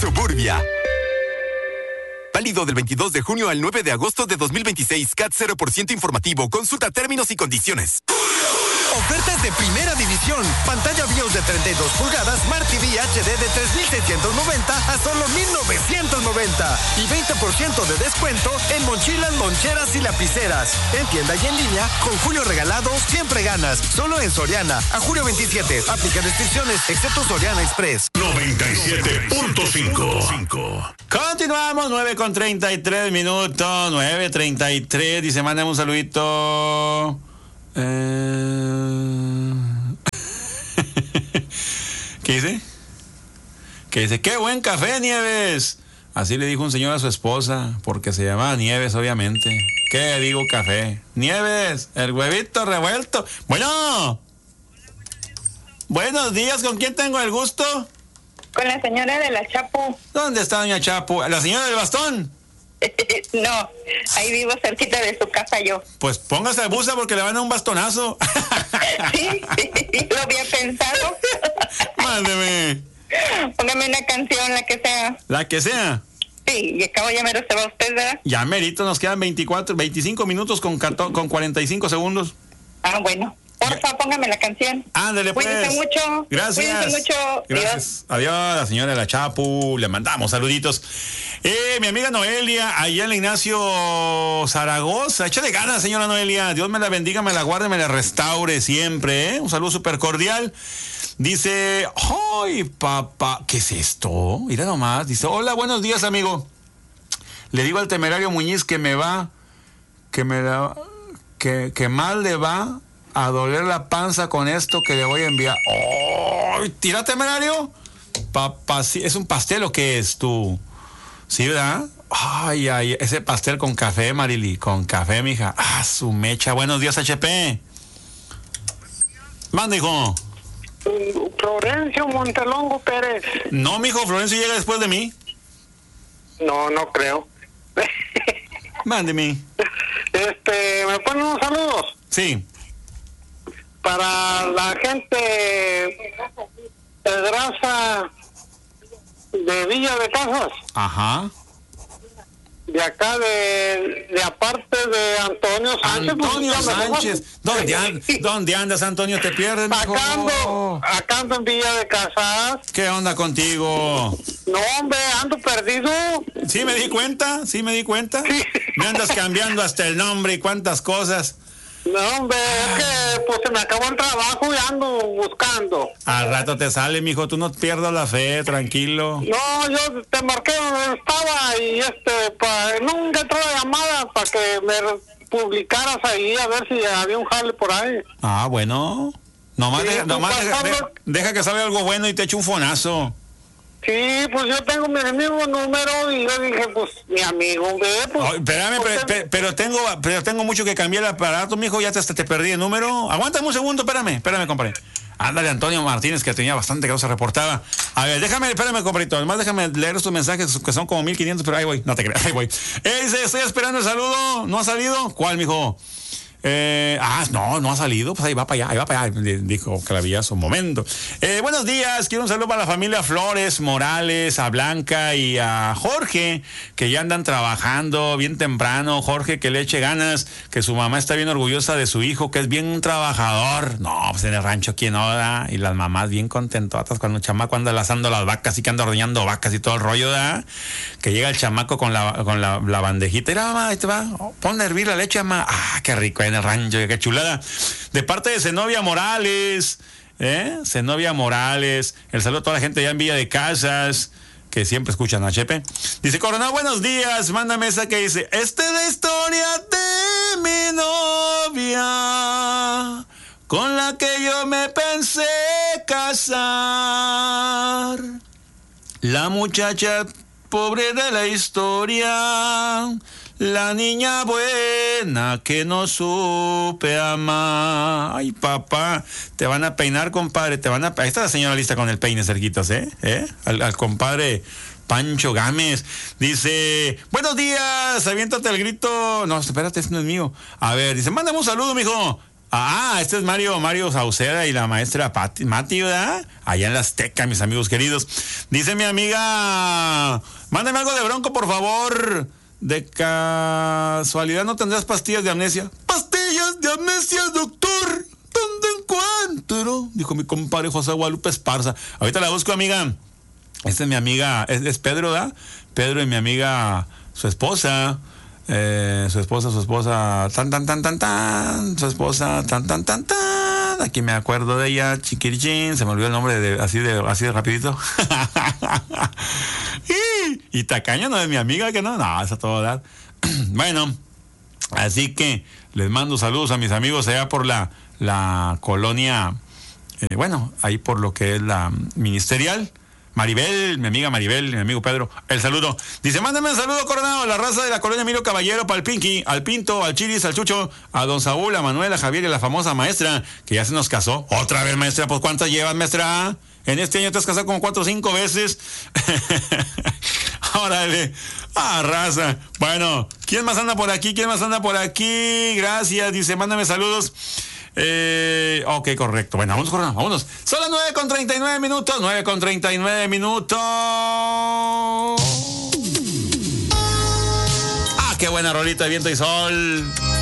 Suburbia. Válido del 22 de junio al 9 de agosto de 2026. CAT 0% informativo. Consulta términos y condiciones. Ofertas de primera división. Pantalla BIOS de 32 pulgadas Smart TV HD de 3,690 a solo 1,990. Y 20% de descuento en mochilas, loncheras y lapiceras. En tienda y en línea, con julio regalado, siempre ganas. Solo en Soriana. A julio 27. Aplica restricciones, excepto Soriana Express. 97.5. Continuamos, 9:33 minutos. 9:33. Dice, mándame un saludito. ¿Qué dice? ¿Qué dice? ¡Qué buen café, Nieves! Así le dijo un señor a su esposa, porque se llamaba Nieves, obviamente. ¿Qué digo café? Nieves, el huevito revuelto. Bueno. Buenos días, ¿con quién tengo el gusto? Con la señora de la Chapu. ¿Dónde está doña Chapu? ¿La señora del bastón? No, ahí vivo cerquita de su casa yo. Pues póngase busa porque le van a dar un bastonazo. Sí, lo había pensado. Mándeme. Póngame una canción, la que sea. La que sea. Sí, y acabo ya mero se va usted, ¿verdad? Ya merito, nos quedan 25 minutos con 45 segundos. Ah, bueno. Porfa, póngame la canción. Ándale, pues. Cuídense mucho. Gracias. Cuídense mucho. Gracias. Adiós, la señora de la Chapu. Le mandamos saluditos. Mi amiga Noelia, allá en Ignacio Zaragoza. Échale ganas, señora Noelia. Dios me la bendiga, me la guarde, me la restaure siempre, ¿eh? Un saludo súper cordial. Dice, ¡ay, papá! ¿Qué es esto? Mira nomás. Dice, hola, buenos días, amigo. Le digo al temerario Muñiz que mal le va a doler la panza con esto que le voy a enviar. ¡Oh! ¿Tira, temerario? Papá, ¿sí? ¿Es un pastel o qué es tú? ¿Sí, verdad? Ay, ese pastel con café, Marily. Con café, mija. Ah, su mecha. Buenos días, HP. Manda, hijo. Florencio Montelongo Pérez. No, mijo, Florencio llega después de mí. No creo. Mándeme. ¿Me ponen unos saludos? Sí. Para la gente de grasa de Villa de Casas. Ajá. De acá, de aparte de Antonio Sánchez. Antonio Sánchez. ¿Dónde andas, Antonio? ¿Te pierdes, mijo? Acá ando en Villa de Casas. ¿Qué onda contigo? No, hombre, ando perdido. Sí, me di cuenta. Sí. Me andas cambiando hasta el nombre y cuántas cosas. No, hombre, es que pues se me acabó el trabajo y ando buscando. Al rato te sale, mijo, tú no pierdas la fe, tranquilo. No, yo te marqué donde estaba y nunca entró la llamada para que me publicaras ahí a ver si había un jale por ahí. Ah, bueno. Nomás, sí, deja que salga algo bueno y te eche un fonazo. Sí, pues yo tengo mi mismo número y yo dije, pues, mi amigo, pues... Oh, espérame, pero tengo mucho que cambiar el aparato, mijo, ya te perdí el número. Aguántame un segundo, espérame, compadre. Ándale, Antonio Martínez, que tenía bastante que no se reportaba. A ver, espérame, compadrito. Además, déjame leer estos mensajes que son como 1500, pero ahí voy, no te creas, ahí voy. Dice, estoy esperando el saludo, ¿no ha salido? ¿Cuál, mijo? No ha salido, pues ahí va para allá, dijo Clavillazo, un momento. Buenos días, quiero un saludo para la familia Flores, Morales, a Blanca y a Jorge, que ya andan trabajando bien temprano. Jorge, que le eche ganas, que su mamá está bien orgullosa de su hijo, que es bien trabajador. No, pues en el rancho, ¿quién no da? Y las mamás bien contentotas cuando el chamaco anda lazando las vacas y que anda ordeñando vacas y todo el rollo, ¿da? Que llega el chamaco con la bandejita. Mira, mamá, ahí te va, ponle a hervir la leche, mamá. Ah, qué rico, en el rancho, qué chulada. De parte de Zenobia Morales, Zenobia Morales, el saludo a toda la gente allá en Villa de Casas, que siempre escuchan a Chepe. Dice, Coronel, buenos días, mándame esa que dice, es la historia de mi novia, con la que yo me pensé casar. La muchacha pobre de la historia, la niña buena que no supe amar. Ay, papá, te van a peinar, compadre, ahí está la señora lista con el peine cerquitas, al compadre Pancho Gámez. Dice, buenos días, aviéntate el grito. No, espérate, este no es mío. A ver, dice, mándame un saludo, mijo. Este es Mario Sauceda y la maestra Mati, ¿verdad? Allá en la Azteca, mis amigos queridos. Dice mi amiga, mándame algo de Bronco, por favor. De casualidad, ¿no tendrás pastillas de amnesia? ¡Pastillas de amnesia, doctor! ¿Dónde encuentro? Dijo mi compadre José Guadalupe Esparza. Ahorita la busco, amiga. Esta es mi amiga, es Pedro, ¿verdad? Pedro y mi amiga, su esposa, su esposa, su esposa, aquí me acuerdo de ella, chiquirichín, se me olvidó el nombre así de rapidito. Y tacaña no es mi amiga, que no, es a todo dar. Bueno, así que les mando saludos a mis amigos allá por la colonia, ahí por lo que es la Ministerial. Maribel, mi amiga Maribel, mi amigo Pedro, el saludo. Dice, mándame un saludo, Coronado, a la raza de la colonia Emilio Caballero, para el Pinky, al Pinto, al Chiris, al Chucho, a don Saúl, a Manuel, a Javier y a la famosa maestra, que ya se nos casó. Otra vez, maestra, pues ¿cuántas llevas, maestra? En este año te has casado como 4 o 5 veces. Órale, raza. Bueno, ¿quién más anda por aquí? Gracias, dice, mándame saludos. Ok, correcto. Bueno, vámonos. Son las 9:39 minutos. 9:39 minutos. Qué buena rolita de Viento y Sol.